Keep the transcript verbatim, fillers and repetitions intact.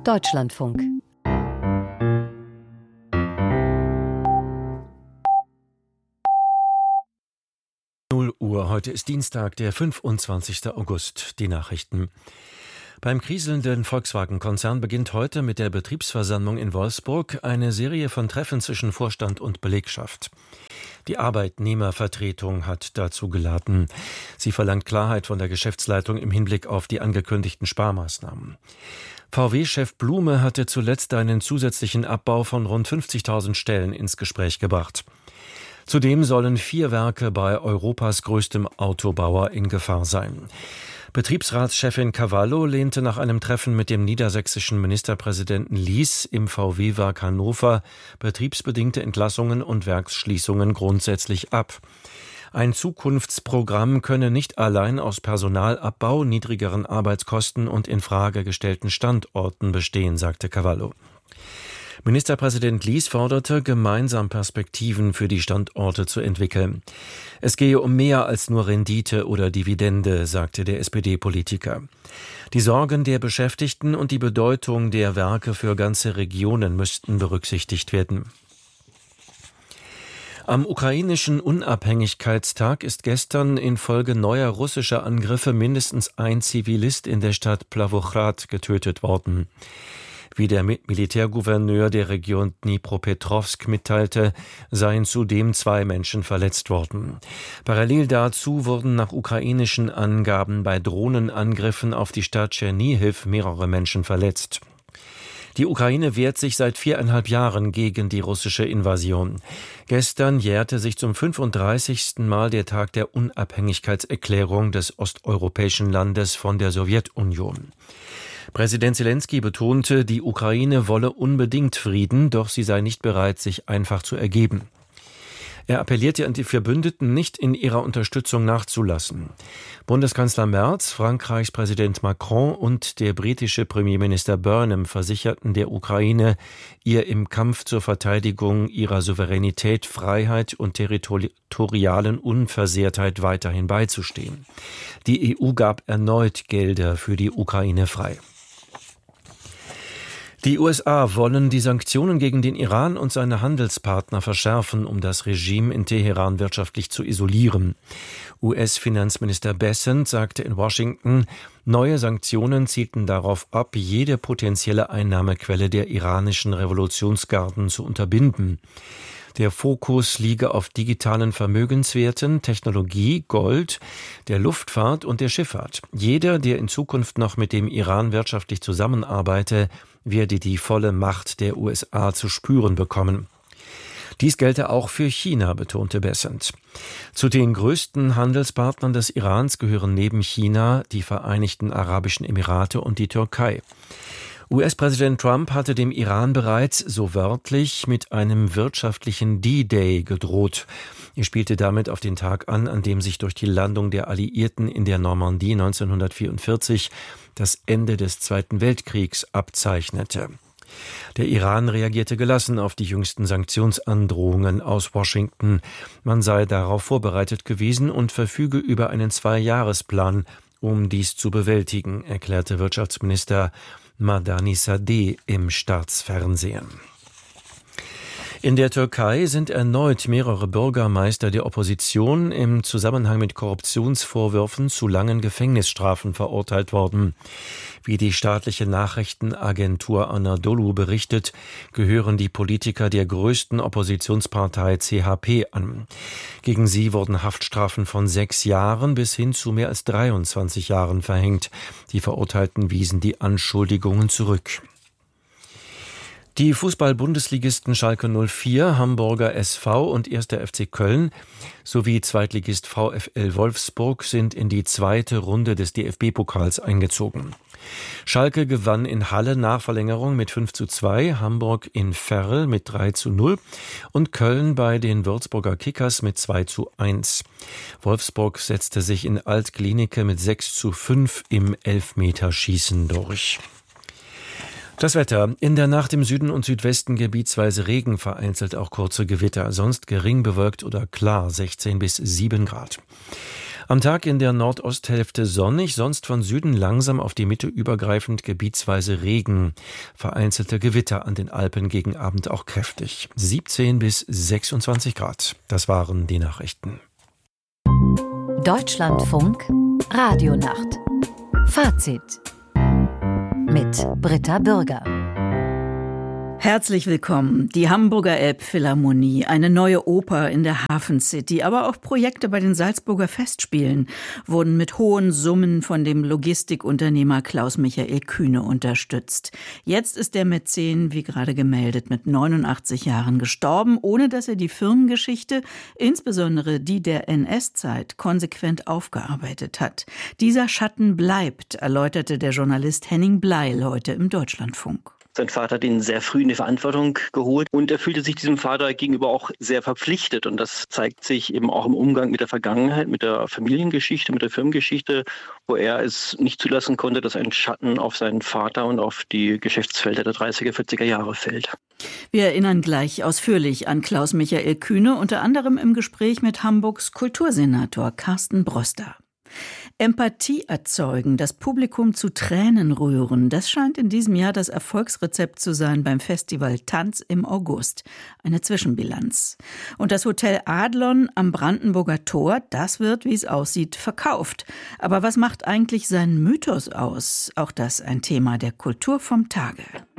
Deutschlandfunk. null Uhr, heute ist Dienstag, der fünfundzwanzigster August. Die Nachrichten. Beim kriselnden Volkswagen-Konzern beginnt heute mit der Betriebsversammlung in Wolfsburg eine Serie von Treffen zwischen Vorstand und Belegschaft. Die Arbeitnehmervertretung hat dazu geladen. Sie verlangt Klarheit von der Geschäftsleitung im Hinblick auf die angekündigten Sparmaßnahmen. V W-Chef Blume hatte zuletzt einen zusätzlichen Abbau von rund fünfzigtausend Stellen ins Gespräch gebracht. Zudem sollen vier Werke bei Europas größtem Autobauer in Gefahr sein. Betriebsratschefin Cavallo lehnte nach einem Treffen mit dem niedersächsischen Ministerpräsidenten Lies im V W-Werk Hannover betriebsbedingte Entlassungen und Werksschließungen grundsätzlich ab. Ein Zukunftsprogramm könne nicht allein aus Personalabbau, niedrigeren Arbeitskosten und in Frage gestellten Standorten bestehen, sagte Cavallo. Ministerpräsident Lies forderte, gemeinsam Perspektiven für die Standorte zu entwickeln. Es gehe um mehr als nur Rendite oder Dividende, sagte der S P D-Politiker. Die Sorgen der Beschäftigten und die Bedeutung der Werke für ganze Regionen müssten berücksichtigt werden. Am ukrainischen Unabhängigkeitstag ist gestern infolge neuer russischer Angriffe mindestens ein Zivilist in der Stadt Pawłowrad getötet worden. Wie der Militärgouverneur der Region Dnipropetrovsk mitteilte, seien zudem zwei Menschen verletzt worden. Parallel dazu wurden nach ukrainischen Angaben bei Drohnenangriffen auf die Stadt Tschernihiw mehrere Menschen verletzt. Die Ukraine wehrt sich seit viereinhalb Jahren gegen die russische Invasion. Gestern jährte sich zum fünfunddreißigsten Mal der Tag der Unabhängigkeitserklärung des osteuropäischen Landes von der Sowjetunion. Präsident Zelensky betonte, die Ukraine wolle unbedingt Frieden, doch sie sei nicht bereit, sich einfach zu ergeben. Er appellierte an die Verbündeten, nicht in ihrer Unterstützung nachzulassen. Bundeskanzler Merz, Frankreichs Präsident Macron und der britische Premierminister Burnham versicherten der Ukraine, ihr im Kampf zur Verteidigung ihrer Souveränität, Freiheit und territorialen Unversehrtheit weiterhin beizustehen. Die E U gab erneut Gelder für die Ukraine frei. Die U S A wollen die Sanktionen gegen den Iran und seine Handelspartner verschärfen, um das Regime in Teheran wirtschaftlich zu isolieren. U S-Finanzminister Bessent sagte in Washington, neue Sanktionen zielten darauf ab, jede potenzielle Einnahmequelle der iranischen Revolutionsgarden zu unterbinden. Der Fokus liege auf digitalen Vermögenswerten, Technologie, Gold, der Luftfahrt und der Schifffahrt. Jeder, der in Zukunft noch mit dem Iran wirtschaftlich zusammenarbeite, werde die volle Macht der U S A zu spüren bekommen. Dies gelte auch für China, betonte Bessent. Zu den größten Handelspartnern des Irans gehören neben China die Vereinigten Arabischen Emirate und die Türkei. U S-Präsident Trump hatte dem Iran bereits, so wörtlich, mit einem wirtschaftlichen D-Day gedroht. Er spielte damit auf den Tag an, an dem sich durch die Landung der Alliierten in der Normandie neunzehnhundertvierundvierzig das Ende des Zweiten Weltkriegs abzeichnete. Der Iran reagierte gelassen auf die jüngsten Sanktionsandrohungen aus Washington. Man sei darauf vorbereitet gewesen und verfüge über einen Zwei-Jahres-Plan, um dies zu bewältigen, erklärte Wirtschaftsminister Madani Sadeh im Staatsfernsehen. In der Türkei sind erneut mehrere Bürgermeister der Opposition im Zusammenhang mit Korruptionsvorwürfen zu langen Gefängnisstrafen verurteilt worden. Wie die staatliche Nachrichtenagentur Anadolu berichtet, gehören die Politiker der größten Oppositionspartei C H P an. Gegen sie wurden Haftstrafen von sechs Jahren bis hin zu mehr als dreiundzwanzig Jahren verhängt. Die Verurteilten wiesen die Anschuldigungen zurück. Die Fußball-Bundesligisten Schalke null vier, Hamburger S V und erster F C Köln sowie Zweitligist VfL Wolfsburg sind in die zweite Runde des D F B-Pokals eingezogen. Schalke gewann in Halle nach Verlängerung mit fünf zu zwei, Hamburg in Verl mit drei zu null und Köln bei den Würzburger Kickers mit zwei zu eins. Wolfsburg setzte sich in Alt-Glienicke mit sechs zu fünf im Elfmeterschießen durch. Das Wetter. In der Nacht im Süden und Südwesten gebietsweise Regen, vereinzelt auch kurze Gewitter. Sonst gering bewölkt oder klar, sechzehn bis sieben Grad. Am Tag in der Nordosthälfte sonnig, sonst von Süden langsam auf die Mitte übergreifend gebietsweise Regen. Vereinzelte Gewitter an den Alpen gegen Abend auch kräftig. siebzehn bis sechsundzwanzig Grad. Das waren die Nachrichten. Deutschlandfunk Radionacht. Fazit mit Britta Bürger. Herzlich willkommen. Die Hamburger Elbphilharmonie, eine neue Oper in der Hafen City, aber auch Projekte bei den Salzburger Festspielen wurden mit hohen Summen von dem Logistikunternehmer Klaus-Michael Kühne unterstützt. Jetzt ist der Mäzen, wie gerade gemeldet, mit neunundachtzig Jahren gestorben, ohne dass er die Firmengeschichte, insbesondere die der N S-Zeit, konsequent aufgearbeitet hat. Dieser Schatten bleibt, erläuterte der Journalist Henning Bleil heute im Deutschlandfunk. Sein Vater hat ihn sehr früh in die Verantwortung geholt und er fühlte sich diesem Vater gegenüber auch sehr verpflichtet. Und das zeigt sich eben auch im Umgang mit der Vergangenheit, mit der Familiengeschichte, mit der Firmengeschichte, wo er es nicht zulassen konnte, dass ein Schatten auf seinen Vater und auf die Geschäftsfelder der dreißiger, vierziger Jahre fällt. Wir erinnern gleich ausführlich an Klaus-Michael Kühne, unter anderem im Gespräch mit Hamburgs Kultursenator Carsten Broster. Empathie erzeugen, das Publikum zu Tränen rühren, das scheint in diesem Jahr das Erfolgsrezept zu sein beim Festival Tanz im August. Eine Zwischenbilanz. Und das Hotel Adlon am Brandenburger Tor, das wird, wie es aussieht, verkauft. Aber was macht eigentlich seinen Mythos aus? Auch das ein Thema der Kultur vom Tage.